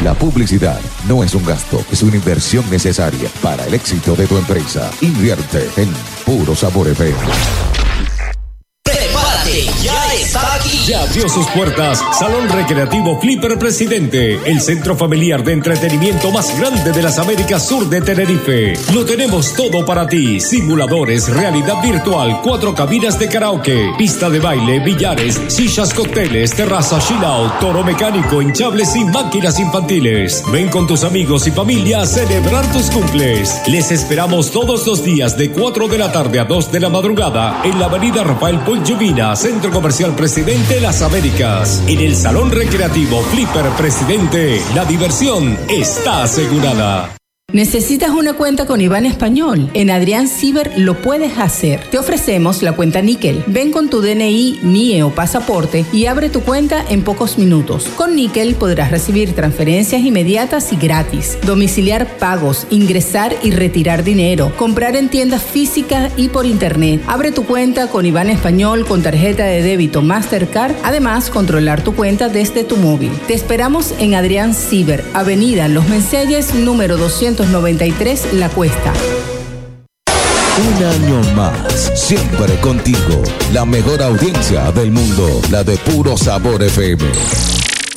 La publicidad no es un gasto, es una inversión necesaria para el éxito de tu empresa. Invierte en Puro Sabor FM. ¡Prepárate! ¡Ya está aquí! Ya abrió sus puertas Salón Recreativo Flipper Presidente, el centro familiar de entretenimiento más grande de las Américas Sur de Tenerife. Lo tenemos todo para ti: simuladores, realidad virtual, 4 cabinas de karaoke, pista de baile, billares, sillas, cócteles, terraza, chill out, toro mecánico, hinchables y máquinas infantiles. Ven con tus amigos y familia a celebrar tus cumples. Les esperamos todos los días de 4 de la tarde a 2 de la madrugada en la avenida Rafael Puig Lluvina, Centro Comercial Presidente Las Américas. En el Salón Recreativo Flipper Presidente, la diversión está asegurada. ¿Necesitas una cuenta con Iván Español? En Adrián Ciber lo puedes hacer. Te ofrecemos la cuenta Níquel. Ven con tu DNI, NIE o pasaporte y abre tu cuenta en pocos minutos. Con Níquel podrás recibir transferencias inmediatas y gratis, domiciliar pagos, ingresar y retirar dinero, comprar en tiendas físicas y por internet. Abre tu cuenta con Iván Español con tarjeta de débito Mastercard. Además, controlar tu cuenta desde tu móvil. Te esperamos en Adrián Ciber, Avenida Los Menceyes, número 293, La Cuesta. Un año más, siempre contigo. La mejor audiencia del mundo, la de Puro Sabor FM.